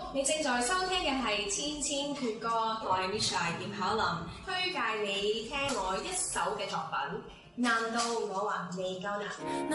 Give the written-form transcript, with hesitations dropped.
你正在收聽嘅係千千闕歌，我係 Misha 葉巧琳，推介你聽我一首嘅作品。難道我還未夠難？